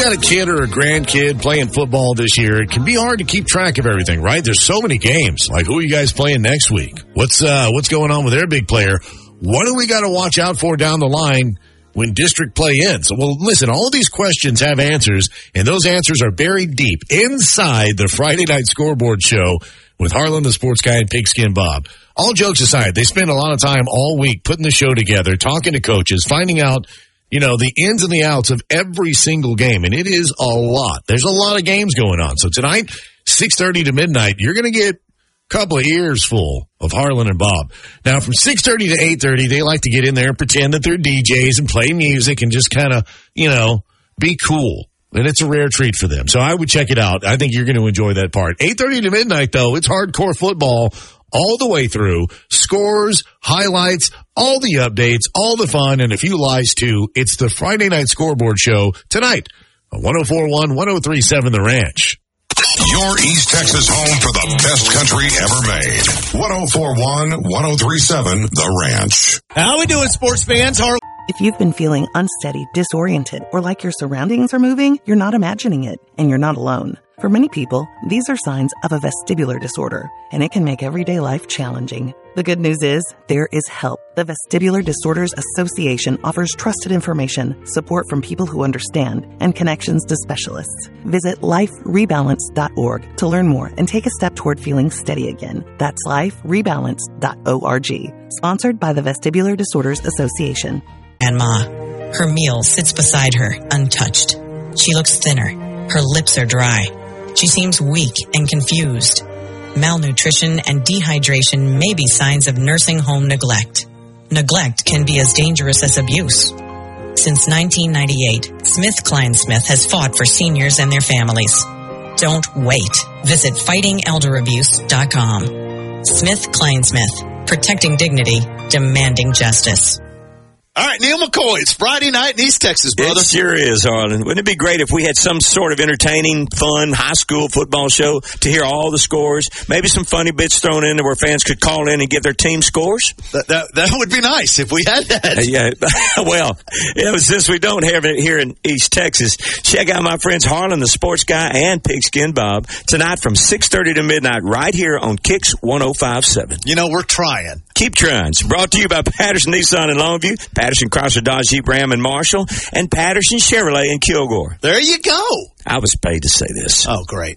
got a kid or a grandkid playing football this year, it can be hard to keep track of everything, right? There's so many games. Like, who are you guys playing next week? What's going on with their big player? What do we got to watch out for down the line when district play ends? Well, listen, all of these questions have answers, and those answers are buried deep inside the Friday Night Scoreboard show with Harlan, the sports guy, and Pigskin Bob. All jokes aside, they spend a lot of time all week putting the show together, talking to coaches, finding out, the ins and the outs of every single game, and it is a lot. There's a lot of games going on. So tonight, 6:30 to midnight, you're going to get a couple of ears full of Harlan and Bob. Now, from 6:30 to 8:30, they like to get in there and pretend that they're DJs and play music and just kind of, be cool. And it's a rare treat for them. So I would check it out. I think you're going to enjoy that part. 8:30 to midnight, though, it's hardcore football all the way through. Scores, highlights, all the updates, all the fun, and a few lies, too. It's the Friday Night Scoreboard show tonight on 104.1, 103.7 The Ranch. Your East Texas home for the best country ever made. 104.1, 103.7 The Ranch. How we doing, sports fans? If you've been feeling unsteady, disoriented, or like your surroundings are moving, you're not imagining it, and you're not alone. For many people, these are signs of a vestibular disorder, and it can make everyday life challenging. The good news is, there is help. The Vestibular Disorders Association offers trusted information, support from people who understand, and connections to specialists. Visit liferebalance.org to learn more and take a step toward feeling steady again. That's liferebalance.org. Sponsored by the Vestibular Disorders Association. Grandma. Her meal sits beside her, untouched. She looks thinner. Her lips are dry. She seems weak and confused. Malnutrition and dehydration may be signs of nursing home neglect. Neglect can be as dangerous as abuse. Since 1998, Smith Klein Smith has fought for seniors and their families. Don't wait. Visit fightingelderabuse.com. Smith Klein Smith. Protecting dignity, demanding justice. All right, Neil McCoy, it's Friday night in East Texas, brother. It sure is, Harlan. Wouldn't it be great if we had some sort of entertaining, fun, high school football show to hear all the scores? Maybe some funny bits thrown in there where fans could call in and give their team scores? That would be nice if we had that. Yeah, well, since we don't have it here in East Texas, check out my friends Harlan, the sports guy, and Pigskin Bob tonight from 6:30 to midnight right here on Kicks 105.7. We're trying. Keep trying. It's brought to you by Patterson Nissan in Longview, Patterson Chrysler Dodge Jeep Ram in Marshall, and Patterson Chevrolet in Kilgore. There you go. I was paid to say this. Oh, great.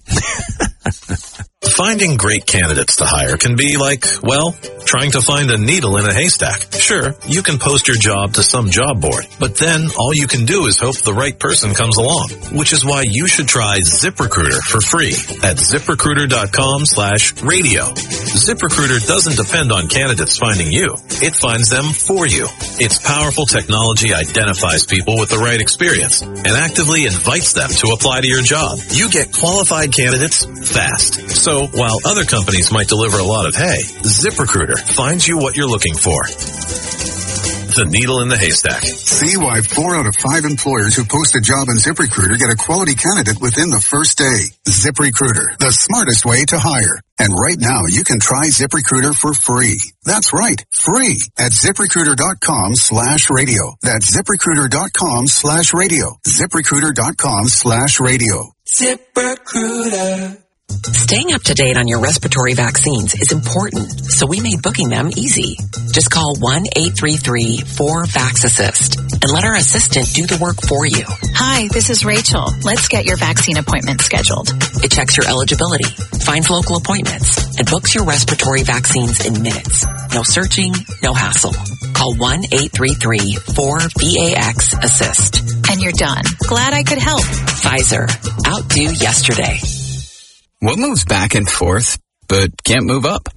Finding great candidates to hire can be like, trying to find a needle in a haystack. Sure, you can post your job to some job board, but then all you can do is hope the right person comes along, which is why you should try ZipRecruiter for free at ZipRecruiter.com/radio. ZipRecruiter doesn't depend on candidates finding you. It finds them for you. Its powerful technology identifies people with the right experience and actively invites them to apply to your job. You get qualified candidates fast. So while other companies might deliver a lot of hay, ZipRecruiter finds you what you're looking for. The needle in the haystack. See why 4 out of 5 employers who post a job in ZipRecruiter get a quality candidate within the first day. ZipRecruiter, the smartest way to hire. And right now, you can try ZipRecruiter for free. That's right, free at ZipRecruiter.com/radio. That's ZipRecruiter.com/radio. ZipRecruiter.com/radio. ZipRecruiter. Staying up to date on your respiratory vaccines is important, so we made booking them easy. Just call 1-833-4VAX-ASSIST and let our assistant do the work for you. Hi, this is Rachel. Let's get your vaccine appointment scheduled. It checks your eligibility, finds local appointments, and books your respiratory vaccines in minutes. No searching, no hassle. Call 1-833-4VAX-ASSIST. And you're done. Glad I could help. Pfizer. Outdo yesterday. What moves back and forth, but can't move up?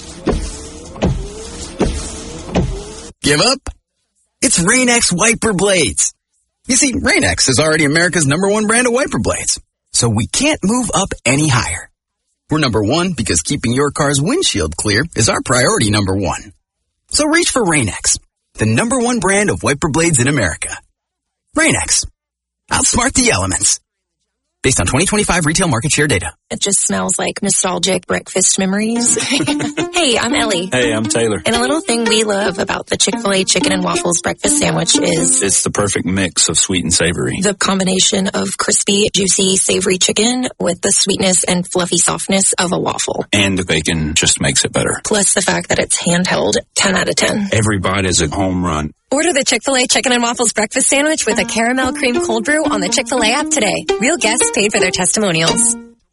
Give up? It's Rain-X wiper blades. You see, Rain-X is already America's #1 brand of wiper blades, so we can't move up any higher. We're #1 because keeping your car's windshield clear is our priority #1. So reach for Rain-X, the #1 brand of wiper blades in America. Rain-X. Outsmart the elements. based on 2025 retail market share data. It just smells like nostalgic breakfast memories. Hey, I'm Ellie. Hey, I'm Taylor. And a little thing we love about the Chick-fil-A chicken and waffles breakfast sandwich is it's the perfect mix of sweet and savory. The combination of crispy, juicy, savory chicken with the sweetness and fluffy softness of a waffle. And the bacon just makes it better. Plus the fact that it's handheld, 10 out of 10. Every bite is a home run. Order the Chick-fil-A Chicken and Waffles Breakfast Sandwich with a caramel cream cold brew on the Chick-fil-A app today. Real guests paid for their testimonials.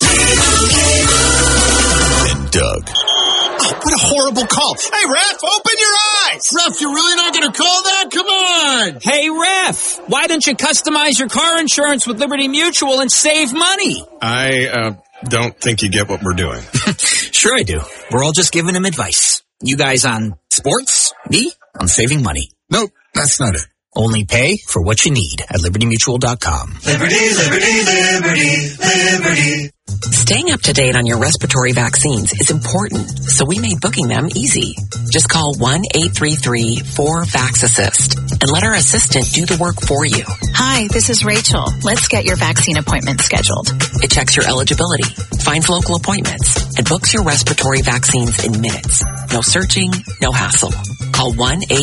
And Doug. Oh, what a horrible call. Hey, Ref, open your eyes. Ref, you're really not going to call that? Come on. Hey, Ref, why don't you customize your car insurance with Liberty Mutual and save money? I don't think you get what we're doing. Sure I do. We're all just giving him advice. You guys on sports, me on saving money. Nope, that's not it. Only pay for what you need at LibertyMutual.com. Liberty, liberty, liberty, liberty. Staying up to date on your respiratory vaccines is important, so we made booking them easy. Just call 1-833-4VAX-ASSIST and let our assistant do the work for you. Hi, this is Rachel. Let's get your vaccine appointment scheduled. It checks your eligibility, finds local appointments, and books your respiratory vaccines in minutes. No searching, no hassle. Call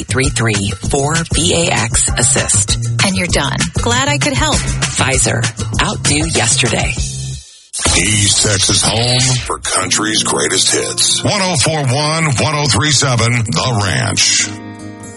1-833-4VAX-ASSIST. And you're done. Glad I could help. Pfizer. Outdo yesterday. East Texas home for country's greatest hits. 104.1, 103.7, The Ranch.